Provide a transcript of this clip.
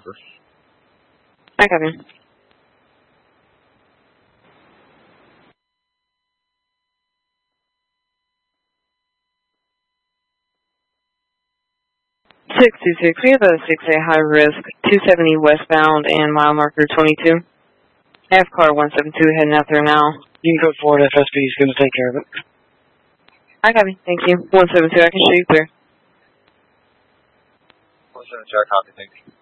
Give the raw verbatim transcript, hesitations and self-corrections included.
marker. I got him. six two six, we have a six A high risk, two seventy westbound and mile marker twenty-two. F car one seven two heading out there now. You can go forward, F S B is going to take care of it. I got me, thank you. one seven two, I can shoot you through. one seven two, I copy, thank you.